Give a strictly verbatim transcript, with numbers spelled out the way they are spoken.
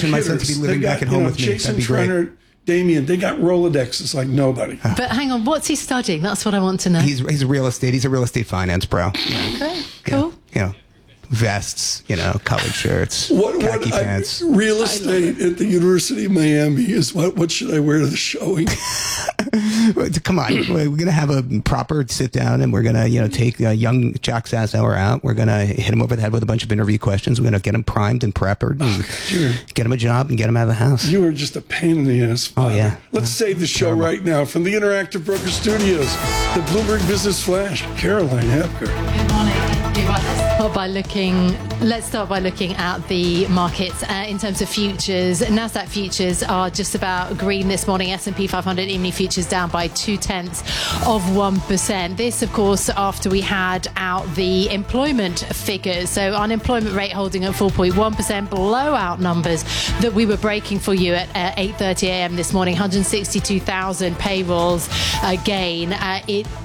condition my son to be living got, back at home you know, with me. Jason That'd be great. Trenner, Damien, they got Rolodexes like nobody. But hang on, what's he studying? That's what I want to know. He's he's a real estate. He's a real estate finance pro. Okay, cool. You know, vests, you know, collared shirts, What, khaki what pants. I, real estate at the University of Miami is what? What should I wear to the showing? Come on, we're going to have a proper sit down, and we're going to, you know, take uh, young Jack Sassower out. We're going to hit him over the head with a bunch of interview questions. We're going to get him primed and prepped, and Oh, get him a job, and get him out of the house. You are just a pain in the ass. Oh yeah. Let's save the show right now from the Interactive Broker Studios, the Bloomberg Business Flash. Caroline Hepker. Good morning. Let's start by looking. Let's start by looking at the markets uh, in terms of futures. Nasdaq futures are just about green this morning. S and P five hundred E-mini futures down by two tenths of one percent. This, of course, after we had out the employment figures. So unemployment rate holding at four point one percent, blowout numbers that we were breaking for you at uh, eight thirty a m this morning. one hundred sixty-two thousand payrolls again. Uh, it